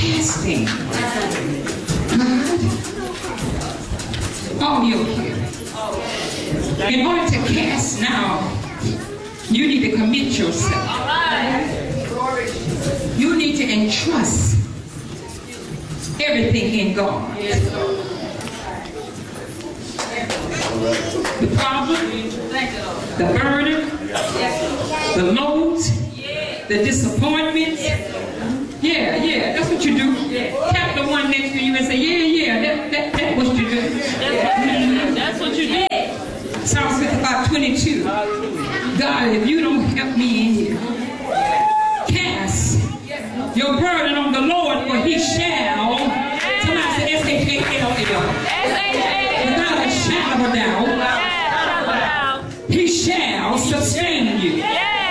casting all your care. In order to cast now, you need to commit yourself. You need to entrust everything in God. The problem, the burden, the loads, the disappointments. Yeah, that's what you do. Tap the one next to you and say, yeah, that's what you do. That's what you did. Psalms 55:22. God, if you don't help me in here, cast your burden on the Lord, for he shall. Somebody say S-H-A-L-L. Without a shadow of a doubt, he shall sustain you.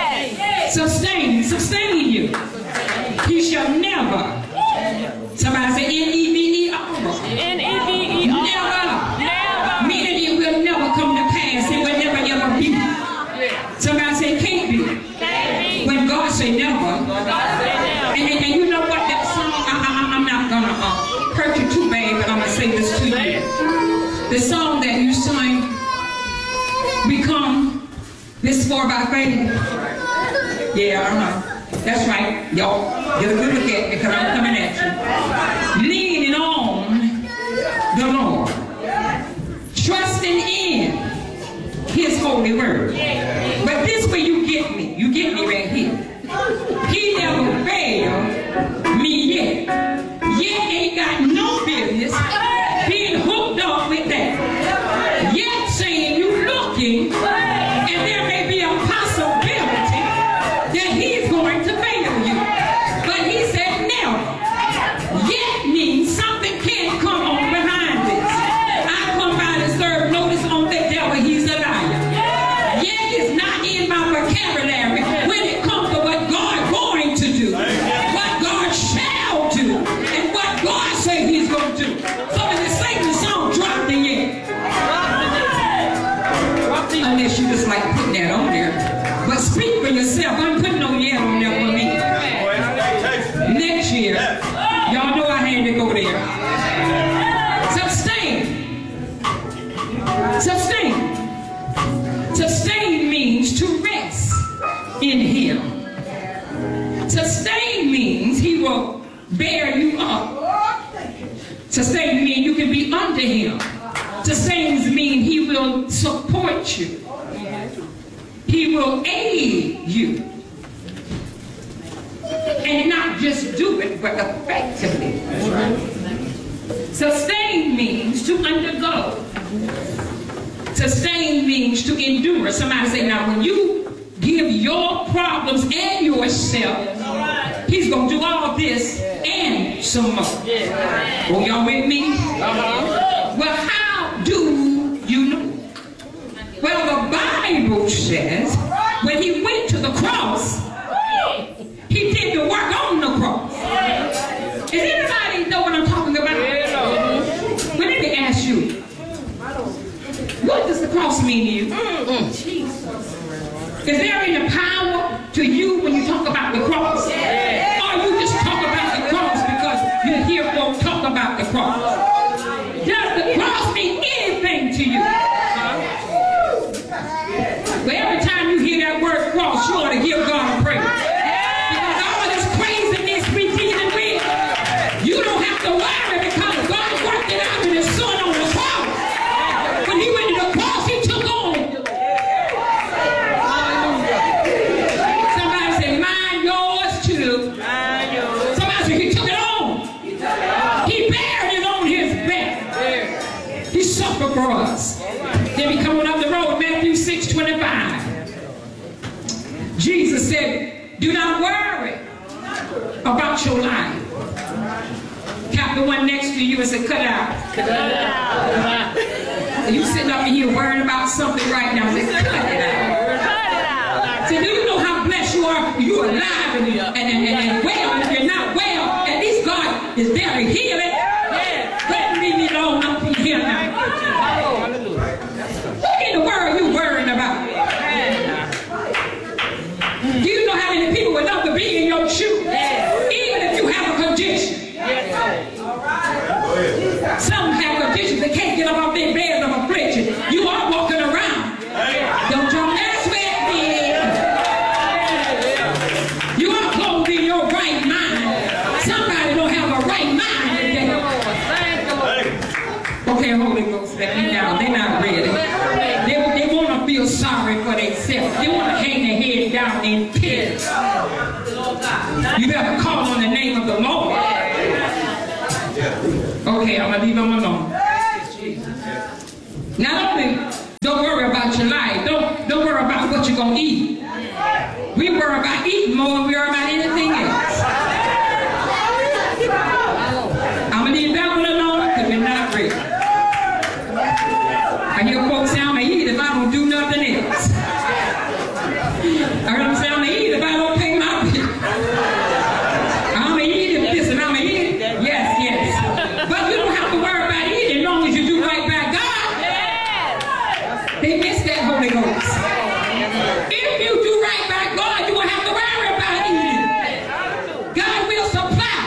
Sustain you. He shall never. Somebody say N-E-V-E-R. N-E-V-E-R. Never. Meaning it will never come to pass. It will never ever be. Somebody say can't be. When God say never. And you know what, that song, I'm not gonna hurt you too bad, but I'm gonna say this to you. The song that you sing, we come this far by faith. Yeah, I know. That's right. Y'all get a good look at me because I'm coming at you. Leaning on the Lord. Trusting in his holy word. But this way you get me. You get me right here. He never failed me yet. Yet ain't got no business being hooked up with that. Yet saying you looking and there may be a possibility that he's going to fail you. But he said never. Yet means something can't come on behind this. I come by to serve notice on the devil, he's a liar. Yet is not in my vocabulary when it comes to what God's going to do, what God shall do, and what God said he's going to do. So when they sing the song, drop the yet. Unless you just like putting that on there. But speak for yourself. I'm putting no yet on there for me. Next year, y'all know I had to go there. Sustain means to rest in him. Sustain means he will bear you up. Sustain means you can be under him. Sustain means he will support you. He will aid you. And not just do it, but effectively. Sustain means to undergo. Sustain means to endure. Somebody say, now when you give your problems and yourself, he's going to do all this and some more. Oh, y'all with me? Well, how do you know? Well, the Bible says when he went to the cross, he did the work on the cross. Does anybody know what I'm talking about? Well, let me ask you, what does the cross mean to you? Is there any power to you when you talk about the cross? Or you just talk about the cross because you hear folks talk about the cross? Does the cross mean anything to you? But every time you hear that word cross, you ought to give God a praise. Because all of this craziness we dealing with, you don't have to worry because God worked it out with his son on the cross. When he went to the cross, he took on it. Somebody say, mine, yours too. Somebody say, he took it on. He bared it on his back. He suffered for us. Then we coming up the road, Matthew 6:25. Jesus said, do not worry about your life. Tap the one next to you and say, cut it out. You sitting up in here worrying about something right now. Say, cut it out. Say, do you know how blessed you are? You're alive and well. If you're not well, at least God is there to heal it. Let me leave it alone up in here now. What in the world are you worrying about? Do you know how many people would love to be in your shoes? Even if you have a condition. You better call on the name of the Lord. Okay, I'm going to leave them alone. Not only don't worry about your life, don't worry about what you're going to eat. We worry about eating more than we worry about anything else. I'm going to leave that one alone because we're not ready. I hear folks say I'm going to eat if I don't do nothing else. I heard them say I'm going to eat if I don't pay my bill. I'm going to eat if this and I'm going to eat it. Yes, yes. But you don't have to worry about eating as long as you do right by God. They miss that Holy Ghost. If you do right by God, you won't have to worry about eating. God will supply.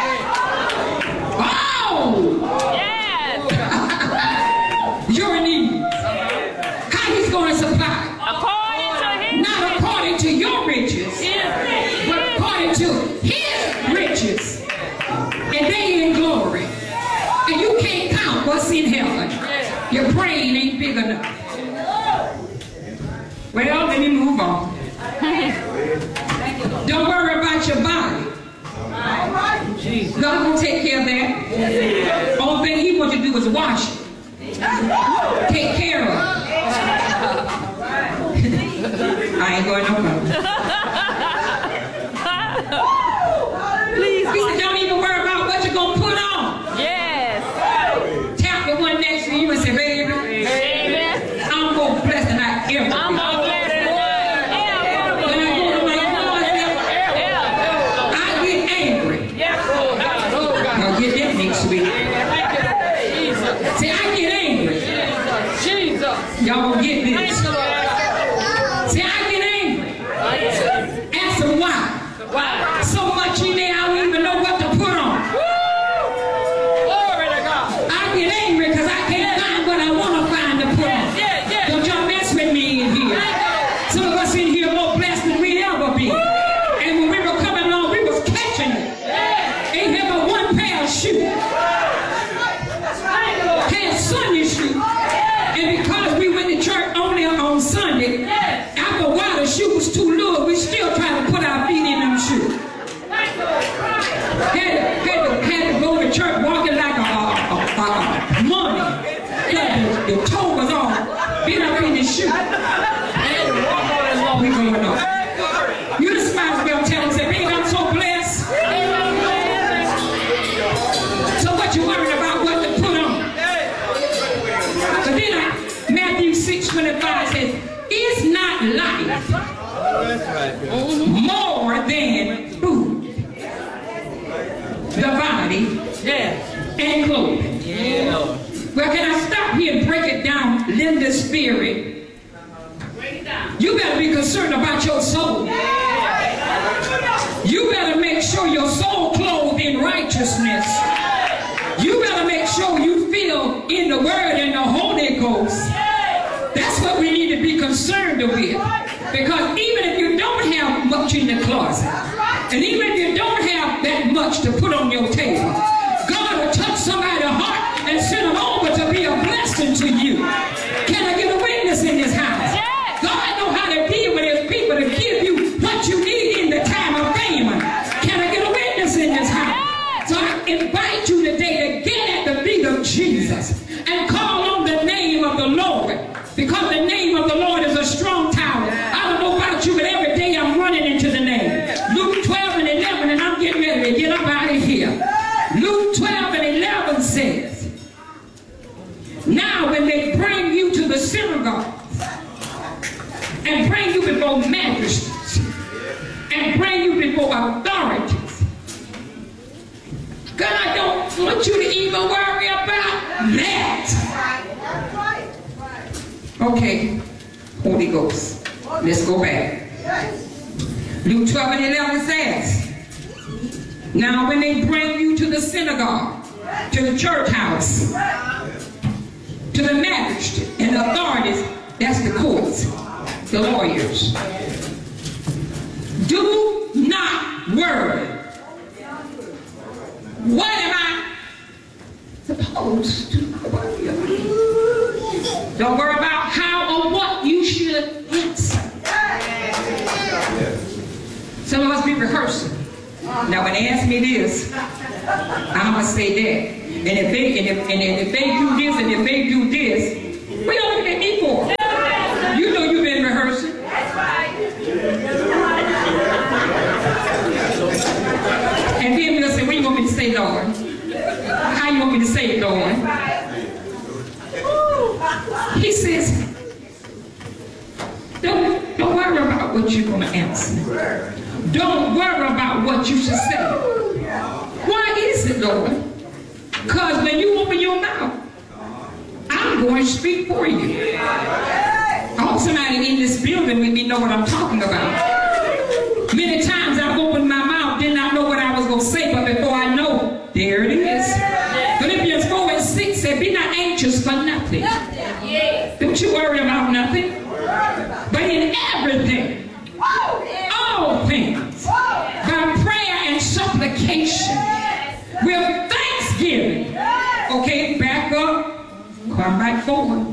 Oh! Yes. Your need. How he's going to supply? According to his Not according to your riches, but according to his riches. And they in glory. And you can't count what's in heaven. Your brain ain't big enough. Well, let me move on. Don't worry about your body. God will take care of that. Only thing he wants you to do is wash it. Take care of it. I ain't going no further. Please. He said, don't even worry about what you're going to put on. Yes. Tap the one next to you and say, baby, Baby. I'm more blessed than I ever I'm been. more blessed than ever. When I go to my closet, I get angry. Now get that next week. See, I get angry. Y'all gonna get this. See, I get angry. Ask them why. So much in there, I don't even know what to put on. I get angry because I can't find what I want to find to put on. Don't y'all mess with me in here. Some of us in here are more blessed than we ever be. And when we were coming along, we was catching it. Ain't here but one pair of shoes. Had Sunday shoes. And because we went to church only on Sunday, after a while the shoe was too little, we still trying to put our feet in them shoes. Had to go to church walking like a mummy. The toe was on, been up in the shoe. We going on. You just might as well tell them, say, baby, I'm so blessed. So what you worried about what to put on? But then Matthew 6:25 says, is not life more than food, the body, and clothing? Well, can I stop here and break it down, Linda's spirit? You better be concerned about your soul. You better make sure your soul clothed in righteousness. You better make sure you feel in the Word and the Holy Ghost. That's what we need to be concerned with. Because even if you don't have much in the closet, and even if you don't have that much to put on your table, God will touch somebody's heart and send them over to be a blessing to you. Can I get a witness in this house? God knows how to deal with his people to give you what you need in the time of famine. Can I get a witness in this house? So I invite you today to get at the feet of Jesus and call on the name of the Lord. Because the name of the Lord is a strong tower. I don't know about you, but every day I'm running into the name. Luke 12:11, and I'm getting ready to get up out of here. Luke 12:11 says, now when they bring you to the synagogue and bring you before magistrates and bring you before authorities, God don't want you to even worry about that. Okay, Holy Ghost, let's go back. Luke 12:11 says, now when they bring you to the synagogue, to the church house, to the magistrate and the authorities, that's the courts, the lawyers, do not worry. What am I supposed to worry about? Don't worry about how or what you should answer. Some of us be rehearsing. Now when they ask me this, I'm gonna say that. And if they do this and if they do this, what y'all looking at me for? You know you've been rehearsing. And then we'll say, what do you want me to say, Lord? How you want me to say it, Lord? He says, don't worry about what you're going to answer. Don't worry about what you should say. Why is it, Lord? Because when you open your mouth, I'm going to speak for you. I hope somebody in this building with me know what I'm talking about. Many times I've opened my mouth, did not know what I was going to say, but before I know, there it is. Philippians 4:6 said, be not anxious for nothing. Don't you worry about nothing. But in everything, all things, by prayer and supplication, with thanksgiving. Okay, back up, come back forward.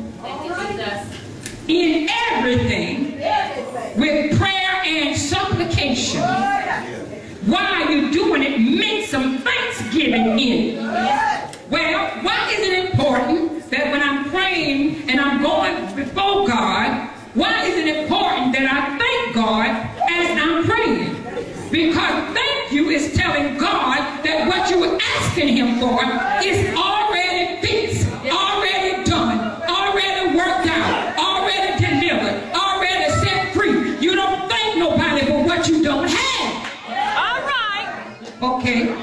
In everything, with prayer and supplication. While you're doing it, make some thanksgiving in it. Well, why is it important that when I'm praying and I'm going before God, why is it important that I thank God as I'm praying? Because thank you is telling God that what you were asking Him for is already fixed, already done, already worked out, already delivered, already set free. You don't thank nobody for what you don't have. All right. Okay.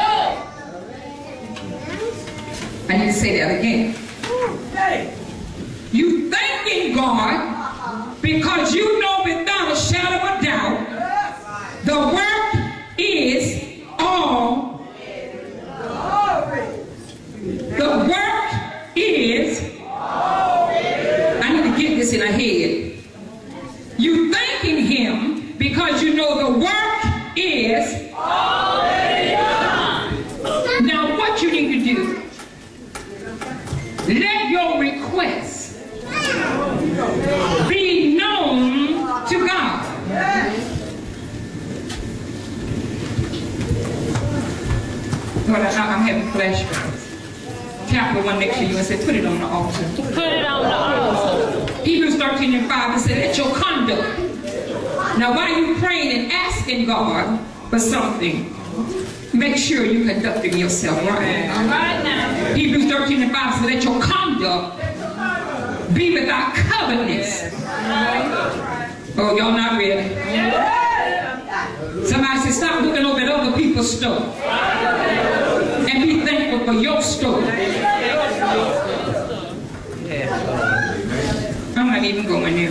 I need to say that again. You thanking God because you know without a shadow of a doubt the work is all. The work is. I need to get this in a head. You thanking Him because you know the work is. Now what you need to do, let your request be known to God. Lord, I'm having flashbacks. Chapter 1 next to you and said, put it on the altar. Put it on the altar. Hebrews 13:5 and said, let your conduct. Now while you're praying and asking God for something, make sure you're conducting yourself right. Right now. Hebrews 13:5 says, let your conduct be without covetousness. Oh, y'all not ready? Somebody said, stop looking over at other people's stuff and be thankful for your story. I'm not even going there.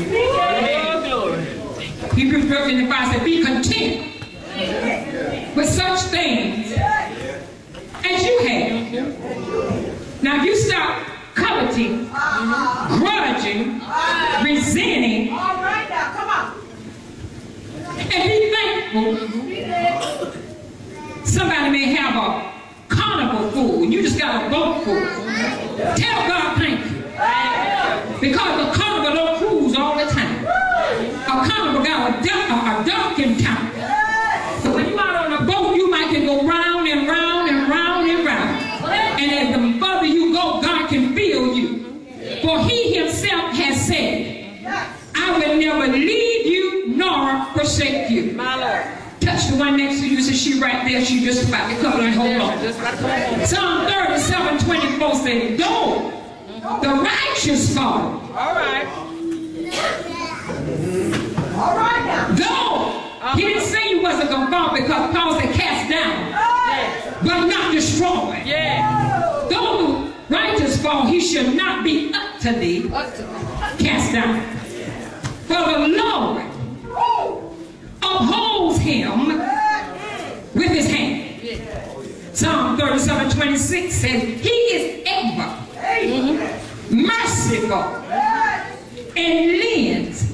Hebrews 13:5 said, be content with such things as you have. Now if you stop coveting, grudging, resenting, and be thankful. Somebody may have a carnival food. You just got a boat food. Tell God thank you. Because the carnival don't cruise all the time. A carnival got a docking tank. So when you're out on a boat, you might can go round and round and round and round. And as the further you go, God can fill you. For He Himself has said, I will never leave you nor forsake you. My Lord. Touch the one next to you. So she right there. She just about to come and hold on. Psalm 37:24 says, though the righteous fall. All right. All right now. Though He didn't say you wasn't going to fall because Paul said cast down, but not destroyed. Yeah. Though the righteous fall, he should not be utterly cast down. For the Lord upholds him with His hand. Psalm 37:26 says, He is ever merciful and lends.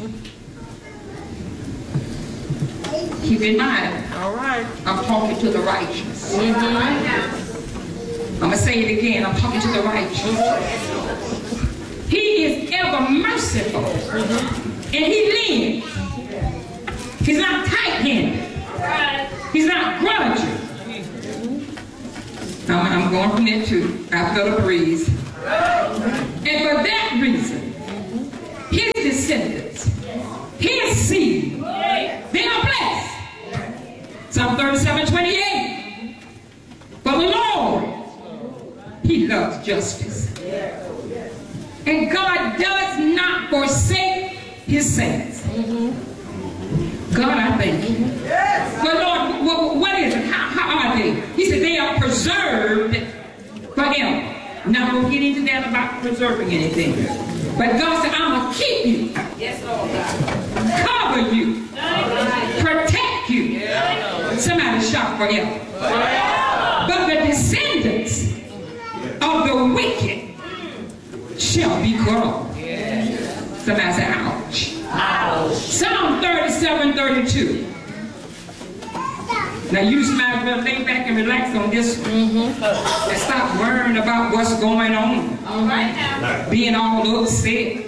Keep in mind, All right. I'm talking to the righteous. I'm going to say it again. I'm talking to the righteous. He is ever merciful. And He lends. He's not tight-handed. He's not grudging. I'm going from there too. I felt a breeze. And for that reason, his descendants, his seed, they are blessed. Psalm 37:28. For the Lord, he loves justice. And God does not forsake his saints. God, I thank you. But Lord, what is it? How are they? He said they are preserved forever. Now we'll get into that about preserving anything. But God said, I'm going to keep you. Yes, Lord. Cover you. Protect you. Somebody shout forever. But the descendants of the wicked shall be cut off. Somebody say, ouch. Ouch. Psalm 37:32. Now you just might as well lay back and relax on this one. And stop worrying about what's going on. All right now. Being all upset.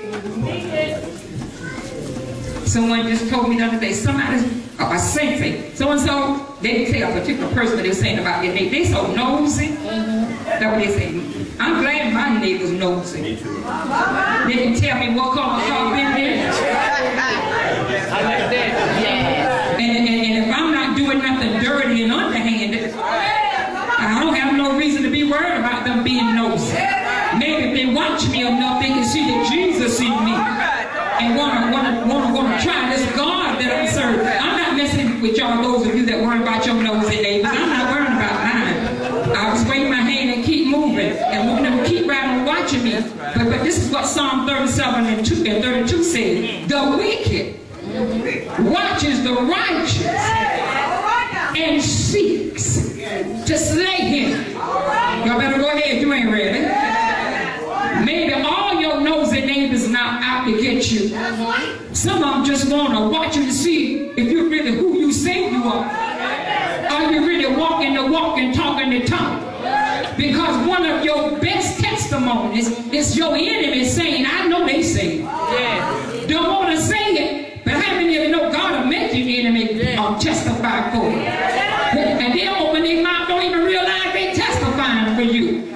Someone just told me the other day, somebody, a saint say, so-and-so, they didn't say a particular person that they were saying about their neighbor. They so nosy. That's what they say. I'm glad my neighbor's nosy. Me too. They can tell me what color car been there. I like that. Yeah. And if I'm not doing nothing dirty and underhanded, I don't have no reason to be worried about them being nosy. Maybe if they watch me enough, they can see that Jesus in me and wanna try this God that I serve. I'm not messing with y'all, those of you that worry about your nosy neighbors. I'm not worrying about mine. I'll just wave my hand and keep moving, and we're gonna keep right on watching me. But this is what Psalm 37 and 32 says. The wicked watches the righteous and seeks to slay him. Y'all better go ahead, you ain't ready. Maybe all your nosy neighbors not out to get you. Some of them just want to watch you to see if you're really who you say you are. Are you really walking the walk and talking the talk? Because one of your best testimonies is your enemy saying, I know they say it. Don't want to say it, but how many of you know God will make your enemy testify for you? And they'll open their mouth, don't even realize they're testifying for you.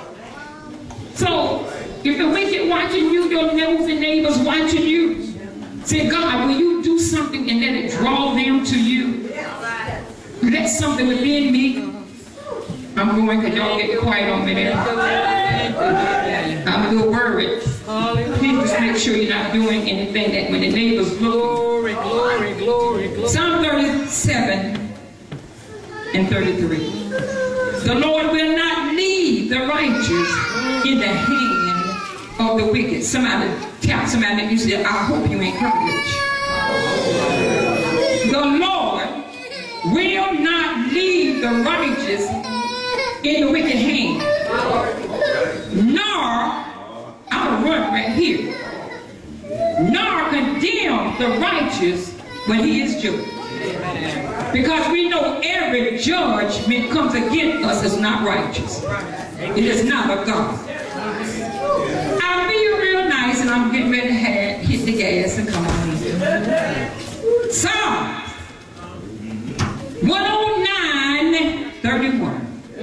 So, if the wicked watching you, your nosy neighbors watching you, say, God, will you do something and let it draw them to you? Let something within me. I'm going because y'all get quiet on me there. I'm a little worried. Please just make sure you're not doing anything that when the neighbors look. Glory. Psalm 37 and 33. The Lord will not leave the righteous in the hand of the wicked. Somebody tell somebody that you said, I hope you encourage. The Lord will not leave the righteous in the wicked hand. Nor, I'll run right here, nor condemn the righteous when he is judged. Because we know every judgment comes against us is not righteous. It is not of God. I'll be real nice and I'm getting ready to hit the gas and come on in. Psalm 109:31.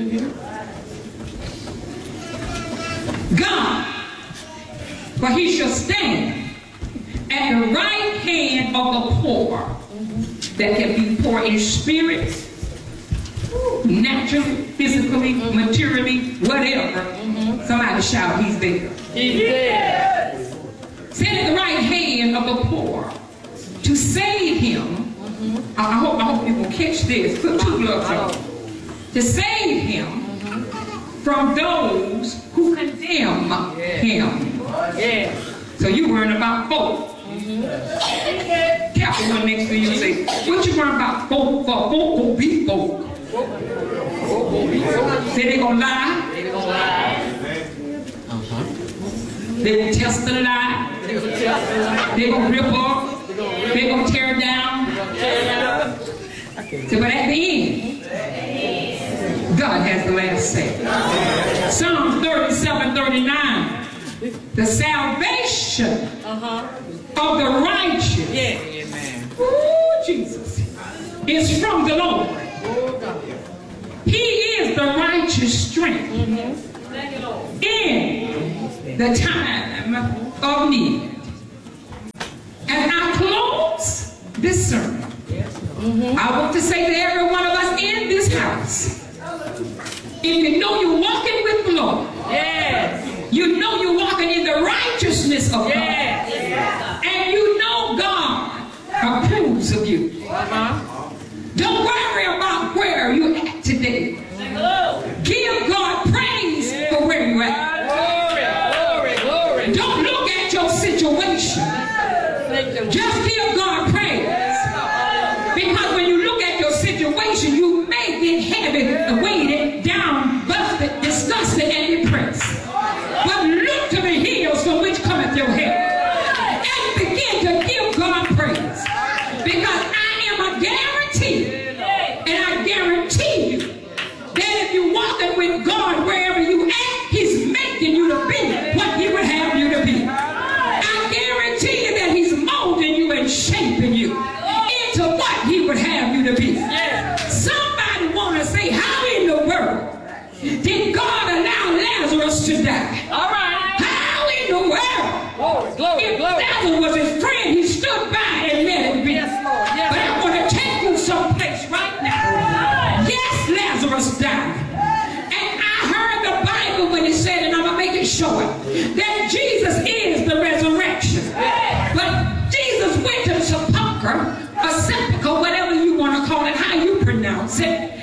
God, for he shall stand at the right hand of the poor, that can be poor in spirit, naturally, physically, materially, whatever. Somebody shout, he's there. He's there. Stand at the right hand of the poor to save him. I hope you will catch this. Put two gloves on. To save him from those who condemn him. Yeah. So you worrying about folk. Tap the one next to you and say, what you worrying about folk for? Folk will be folk. Say they gonna lie. They gonna test the lie. They gonna rip up. They gonna tear down. So, but at the end, God has the last say. Psalm 37:39. The salvation of the righteous, ooh, Jesus, is from the Lord. the righteous strength in the time of need. And I close this sermon. I want to say to every one of us in this house, if you know you're walking with the Lord, you know you're walking in the righteousness of God, and you know God approves of you. Don't worry about where you're at today. Give God praise for where you're at. Don't look at your situation. Just give God praise. Because when you look at your situation, you may get heavy, weighted, down, busted, disgusted, and depressed. But look to the hills from which cometh your help. And begin to give God praise. Because I am a guarantee, and I guarantee you, that if you're walking with God wherever you at, He's making you to be what He would have you to be. I guarantee you that He's molding you and shaping you into what He would have you to be. Somebody want to say, how in the world did God allow Lazarus to die? How in the world? If Lazarus was his friend, he stood by and let him be. But I want to take you someplace right now. Yes, Lazarus died. And I heard the Bible when it said, and I'm going to make it short, that Jesus is the resurrection. But Jesus went to the sepulcher, whatever you want to call it, how you pronounce it.